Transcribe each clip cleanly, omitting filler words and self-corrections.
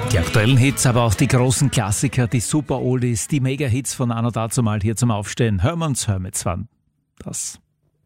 Die aktuellen Hits, aber auch die großen Klassiker, die Super-Oldies, die Mega-Hits von Anno dazumal hier zum Aufstehen. Hören wir uns Hermits an. Das.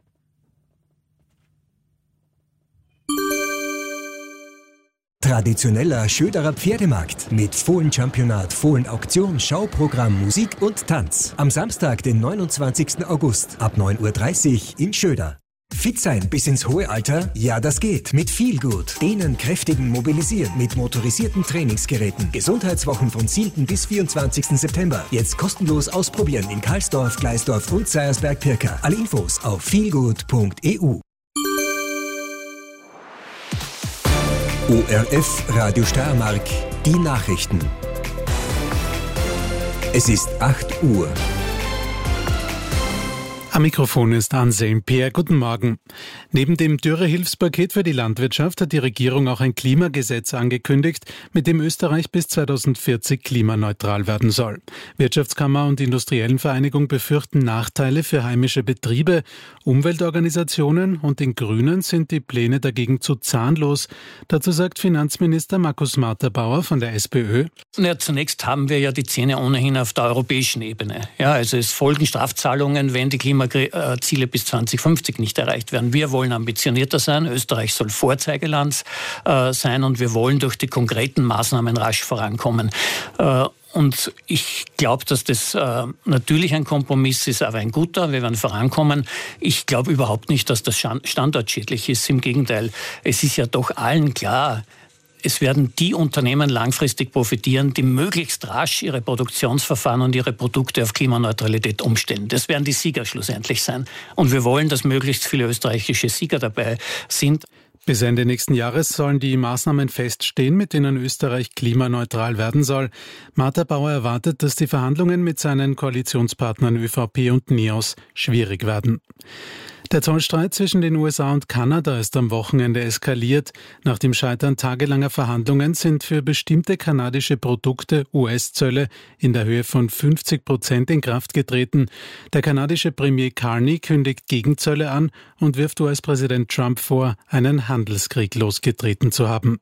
Traditioneller Schöderer Pferdemarkt mit Fohlenchampionat, Fohlenauktion, Schauprogramm, Musik und Tanz. Am Samstag, den 29. August ab 9.30 Uhr in Schöder. Fit sein bis ins hohe Alter? Ja, das geht. Mit Feelgood. Dehnen, kräftigen, mobilisieren mit motorisierten Trainingsgeräten. Gesundheitswochen vom 7. bis 24. September. Jetzt kostenlos ausprobieren in Karlsdorf, Gleisdorf und Seiersberg-Pirka. Alle Infos auf feelgood.eu. ORF Radio Steiermark. Die Nachrichten. Es ist 8 Uhr. Am Mikrofon ist Anselm Peer. Guten Morgen. Neben dem Dürrehilfspaket für die Landwirtschaft hat die Regierung auch ein Klimagesetz angekündigt, mit dem Österreich bis 2040 klimaneutral werden soll. Wirtschaftskammer und Industriellenvereinigung befürchten Nachteile für heimische Betriebe. Umweltorganisationen und den Grünen sind die Pläne dagegen zu zahnlos. Dazu sagt Finanzminister Markus Marterbauer von der SPÖ. Ja, zunächst haben wir ja die Zähne ohnehin auf der europäischen Ebene. Ja, also es folgen Strafzahlungen, wenn die Klimaziele bis 2050 nicht erreicht werden. Wir wollen ambitionierter sein. Österreich soll Vorzeigeland sein und wir wollen durch die konkreten Maßnahmen rasch vorankommen. Und ich glaube, dass das natürlich ein Kompromiss ist, aber ein guter. Wir werden vorankommen. Ich glaube überhaupt nicht, dass das standortschädlich ist. Im Gegenteil, es ist ja doch allen klar, es werden die Unternehmen langfristig profitieren, die möglichst rasch ihre Produktionsverfahren und ihre Produkte auf Klimaneutralität umstellen. Das werden die Sieger schlussendlich sein. Und wir wollen, dass möglichst viele österreichische Sieger dabei sind. Bis Ende nächsten Jahres sollen die Maßnahmen feststehen, mit denen Österreich klimaneutral werden soll. Marterbauer erwartet, dass die Verhandlungen mit seinen Koalitionspartnern ÖVP und NEOS schwierig werden. Der Zollstreit zwischen den USA und Kanada ist am Wochenende eskaliert. Nach dem Scheitern tagelanger Verhandlungen sind für bestimmte kanadische Produkte US-Zölle in der Höhe von 50% in Kraft getreten. Der kanadische Premier Carney kündigt Gegenzölle an und wirft US-Präsident Trump vor, einen Handelskrieg losgetreten zu haben.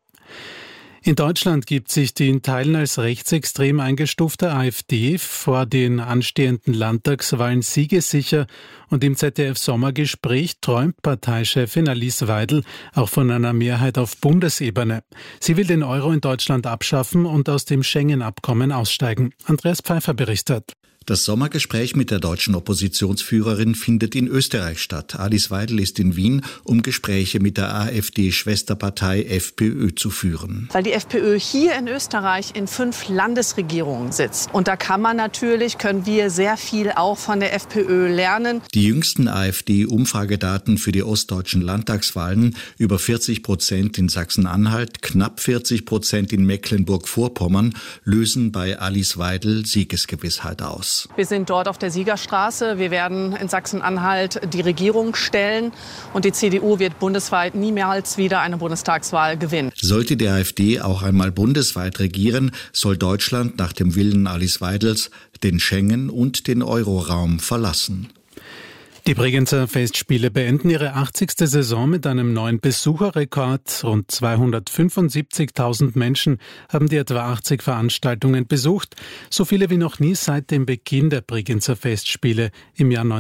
In Deutschland gibt sich die in Teilen als rechtsextrem eingestufte AfD vor den anstehenden Landtagswahlen siegessicher und im ZDF-Sommergespräch träumt Parteichefin Alice Weidel auch von einer Mehrheit auf Bundesebene. Sie will den Euro in Deutschland abschaffen und aus dem Schengen-Abkommen aussteigen. Andreas Pfeiffer berichtet. Das Sommergespräch mit der deutschen Oppositionsführerin findet in Österreich statt. Alice Weidel ist in Wien, um Gespräche mit der AfD-Schwesterpartei FPÖ zu führen. Weil die FPÖ hier in Österreich in 5 Landesregierungen sitzt. Und da können wir sehr viel auch von der FPÖ lernen. Die jüngsten AfD-Umfragedaten für die ostdeutschen Landtagswahlen: über 40% in Sachsen-Anhalt, knapp 40% in Mecklenburg-Vorpommern, lösen bei Alice Weidel Siegesgewissheit aus. Wir sind dort auf der Siegerstraße. Wir werden in Sachsen-Anhalt die Regierung stellen. Und die CDU wird bundesweit niemals wieder eine Bundestagswahl gewinnen. Sollte die AfD auch einmal bundesweit regieren, soll Deutschland nach dem Willen Alice Weidels den Schengen- und den Euroraum verlassen. Die Bregenzer Festspiele beenden ihre 80. Saison mit einem neuen Besucherrekord. Rund 275.000 Menschen haben die etwa 80 Veranstaltungen besucht. So viele wie noch nie seit dem Beginn der Bregenzer Festspiele im Jahr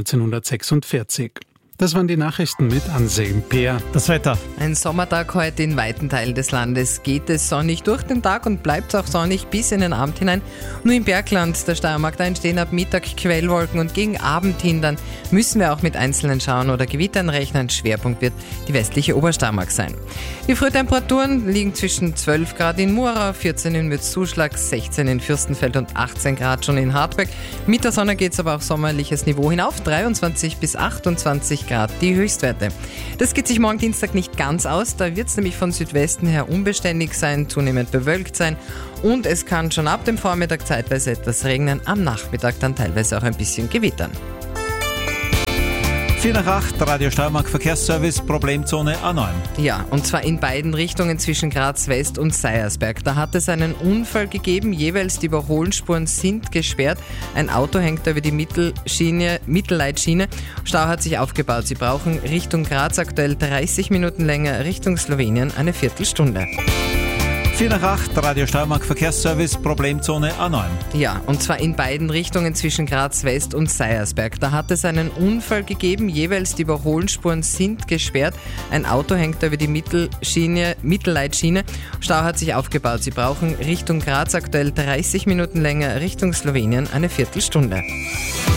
1946. Das waren die Nachrichten mit Anselm Peer. Das Wetter. Ein Sommertag heute in weiten Teilen des Landes. Geht es sonnig durch den Tag und bleibt es auch sonnig bis in den Abend hinein. Nur im Bergland der Steiermark, da entstehen ab Mittag Quellwolken und gegen Abend hin dann müssen wir auch mit einzelnen Schauern oder Gewittern rechnen. Schwerpunkt wird die westliche Obersteiermark sein. Die Frühtemperaturen liegen zwischen 12 Grad in Murau, 14 in Mürzzuschlag, 16 in Fürstenfeld und 18 Grad schon in Hartberg. Mit der Sonne geht es aber auf sommerliches Niveau hinauf, 23 bis 28 Grad die Höchstwerte. Das geht sich morgen Dienstag nicht ganz aus, da wird es nämlich von Südwesten her unbeständig sein, zunehmend bewölkt sein und es kann schon ab dem Vormittag zeitweise etwas regnen, am Nachmittag dann teilweise auch ein bisschen gewittern. 7:08, Radio Steiermark Verkehrsservice, Problemzone A9. Ja, und zwar in beiden Richtungen zwischen Graz West und Seiersberg. Da hat es einen Unfall gegeben, jeweils die Überholspuren sind gesperrt. Ein Auto hängt da über die Mittelleitschiene. Stau hat sich aufgebaut. Sie brauchen Richtung Graz aktuell 30 Minuten länger, Richtung Slowenien eine Viertelstunde. 7:04, Radio Steiermark Verkehrsservice, Problemzone A9. Ja, und zwar in beiden Richtungen zwischen Graz West und Seiersberg. Da hat es einen Unfall gegeben, jeweils die Überholspuren sind gesperrt. Ein Auto hängt da über die Mittelleitschiene. Stau hat sich aufgebaut. Sie brauchen Richtung Graz aktuell 30 Minuten länger, Richtung Slowenien eine Viertelstunde.